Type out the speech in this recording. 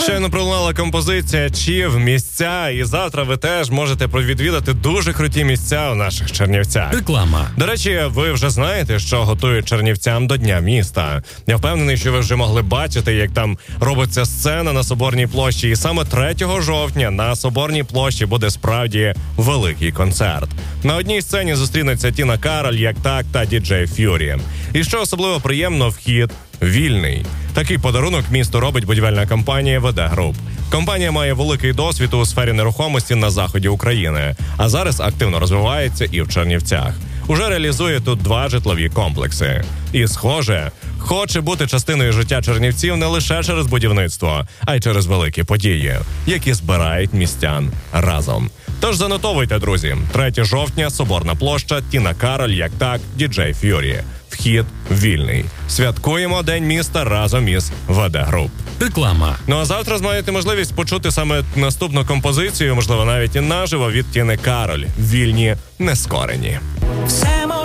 Щойно пролунала композиція «Чів. Місця», і завтра ви теж можете відвідати дуже круті місця у наших Чернівцях. Реклама. До речі, ви вже знаєте, що готують чернівцям до Дня міста. Я впевнений, що ви вже могли бачити, як там робиться сцена на Соборній площі. І саме 3 жовтня на Соборній площі буде справді великий концерт. На одній сцені зустрінуться Тіна Кароль, Як Так та діджей Ф'юрі. І що особливо приємно, вхід вільний. Такий подарунок місту робить будівельна компанія ВД Груп. Компанія має великий досвід у сфері нерухомості на заході України, а зараз активно розвивається і в Чернівцях. Уже реалізує тут 2 житлові комплекси. І, схоже, хоче бути частиною життя чернівців не лише через будівництво, а й через великі події, які збирають містян разом. Тож занотовуйте, друзі. 3 жовтня, Соборна площа, Тіна Кароль, Як Так, діджей Ф'юрі. Вхід вільний. Святкуємо День міста разом із ВД Груп. Реклама. Ну а завтра маєте можливість почути саме наступну композицію, можливо, навіть і наживо від Тіни Кароль. Вільні, нескорені. Все